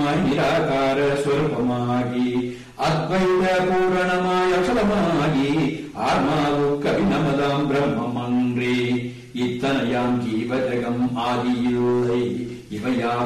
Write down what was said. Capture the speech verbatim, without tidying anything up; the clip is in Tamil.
நித்தியமாய் நிராகார ஸ்வரூபமாகி அத்வைத பூரணமாய் அசலமாகி ஆத்மாவுக்கு அபிநமதாம் பிரம்மம் அன்றே இத்தனையாம் ஜீவஜகம் ஆதியில்லை இவையா